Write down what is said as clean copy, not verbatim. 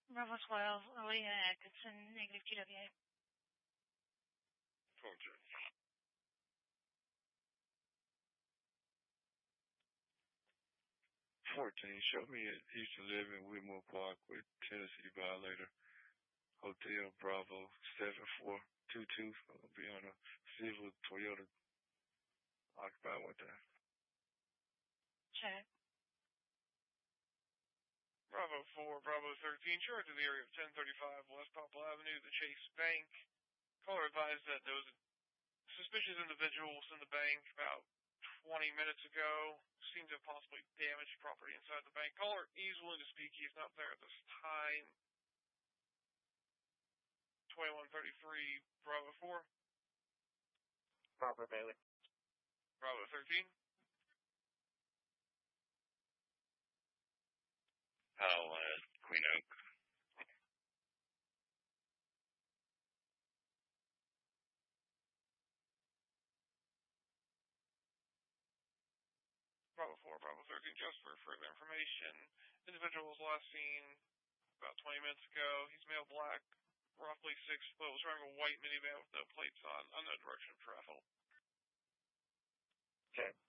Bravo 12, Aaliyah Atkinson, negative GWA. 12 check. 14, show me at East 11 Whitmore Parkway, Tennessee Violator, Hotel Bravo 7422. I'll be on a silver Toyota occupied one time. Check. Bravo 4, Bravo 13, charge to the area of 1035 West Popple Avenue, the Chase Bank. Caller advised that there was a suspicious individuals in the bank about 20 minutes ago. Seemed to have possibly damaged property inside the bank. Caller is willing to speak. He is not there at this time. 2133, Bravo 4. Proper Bailey. Bravo 13. Powell at Queen Oak. Bravo 4, Bravo 13, just for further information. Individual was last seen about 20 minutes ago. He's male black, roughly 6 foot, was driving a white minivan with no plates on, unknown direction of travel. Okay.